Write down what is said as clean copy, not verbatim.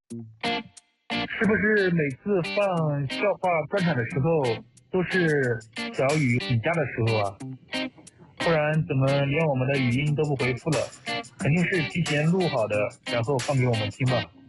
是不是每次放笑话专场的时候都是小雨请假的时候啊？不然怎么连我们的语音都不回复了？肯定是提前录好的，然后放给我们听吧。